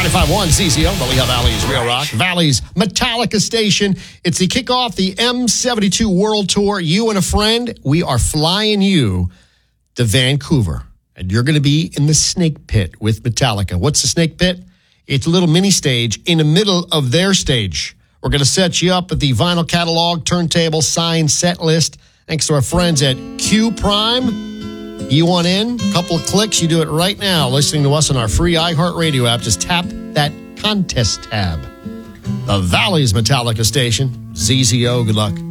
95.1 CCO, the Lehigh Valley's Real Rock, Valley's Metallica station. It's the kickoff, the M72 World Tour. You and a friend, we are flying you to Vancouver. And you're going to be in the Snake Pit with Metallica. What's the Snake Pit? It's a little mini stage in the middle of their stage. We're going to set you up at the vinyl catalog, turntable, sign, set list. Thanks to our friends at Q Prime. You want in? A couple of clicks. You do it right now. Listening to us on our free iHeartRadio app. Just tap that contest tab. The Valley's Metallica station. ZZO. Good luck.